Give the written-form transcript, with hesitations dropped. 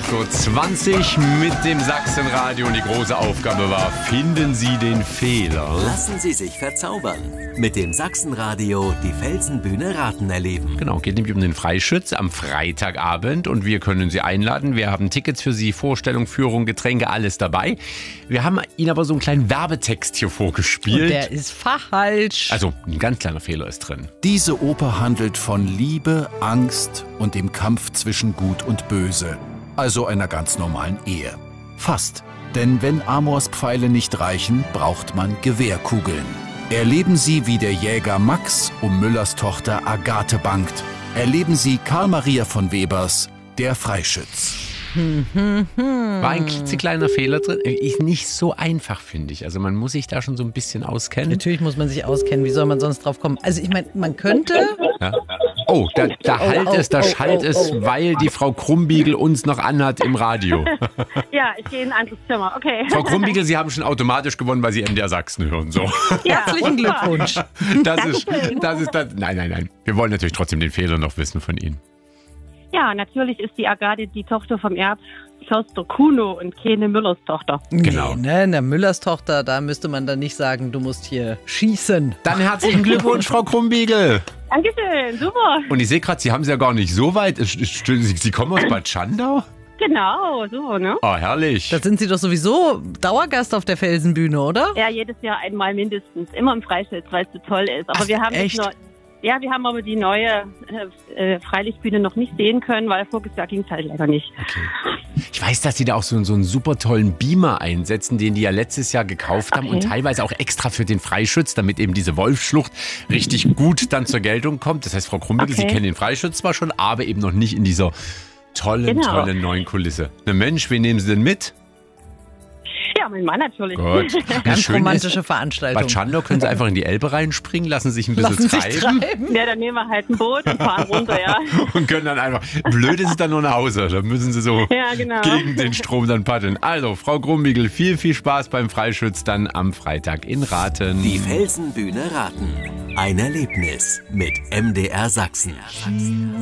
8.20 Uhr mit dem Sachsenradio und die große Aufgabe war, finden Sie den Fehler. Lassen Sie sich verzaubern. Mit dem Sachsenradio die Felsenbühne Raten erleben. Genau, geht nämlich um den Freischütz am Freitagabend und wir können Sie einladen. Wir haben Tickets für Sie, Vorstellung, Führung, Getränke, alles dabei. Wir haben Ihnen aber so einen kleinen Werbetext hier vorgespielt. Und der ist falsch. Also ein ganz kleiner Fehler ist drin. Diese Oper handelt von Liebe, Angst und dem Kampf zwischen Gut und Böse. Also einer ganz normalen Ehe. Fast. Denn wenn Amors Pfeile nicht reichen, braucht man Gewehrkugeln. Erleben Sie, wie der Jäger Max um Müllers Tochter Agathe bangt. Erleben Sie Karl Maria von Webers Der Freischütz. War ein klitzekleiner Fehler drin. Ist nicht so einfach, finde ich. Also man muss sich da schon so ein bisschen auskennen. Natürlich muss man sich auskennen. Wie soll man sonst drauf kommen? Also ich meine, man könnte... Ja. Oh, da schallt es, weil die Frau Krumbiegel uns noch anhat im Radio. Ja, ich gehe in ein anderes Zimmer, okay. Frau Krumbiegel, Sie haben schon automatisch gewonnen, weil Sie MDR Sachsen hören. So. Ja, Herzlichen Glückwunsch. Das ist das. Nein. Wir wollen natürlich trotzdem den Fehler noch wissen von Ihnen. Ja, natürlich ist die Agathe die Tochter vom Erbförster Kuno und keine Müllers Tochter. Genau. Nee, ne, der Müllers Tochter, da müsste man dann nicht sagen, du musst hier schießen. Dann herzlichen Glückwunsch, Frau Krumbiegel. Dankeschön, super. Und ich sehe gerade, Sie haben es ja gar nicht so weit. Sie kommen aus Bad Schandau? Genau, so, ne? Oh, herrlich. Da sind Sie doch sowieso Dauergast auf der Felsenbühne, oder? Ja, jedes Jahr einmal mindestens. Immer im Freischütz, weil es so toll ist. Aber wir haben echt? wir haben aber die neue Freilichtbühne noch nicht sehen können, weil voriges Jahr ging es halt leider nicht. Okay. Ich weiß, dass Sie da auch so einen super tollen Beamer einsetzen, den die ja letztes Jahr gekauft haben und teilweise auch extra für den Freischütz, damit eben diese Wolfsschlucht richtig gut dann zur Geltung kommt. Das heißt, Frau Krumbiegel, Sie kennen den Freischütz zwar schon, aber eben noch nicht in dieser tollen neuen Kulisse. Na Mensch, wen nehmen Sie denn mit? Ja, mein Mann natürlich. Gut. Ganz romantische Veranstaltung. Bad Schandau können Sie einfach in die Elbe reinspringen, lassen sich ein bisschen treiben. Ja, dann nehmen wir halt ein Boot und fahren runter, ja. Und können dann einfach, blöd ist es dann nur nach Hause, da müssen Sie so genau. gegen den Strom dann paddeln. Also, Frau Krumbiegel, viel Spaß beim Freischütz dann am Freitag in Raten. Die Felsenbühne Raten. Ein Erlebnis mit MDR Sachsen.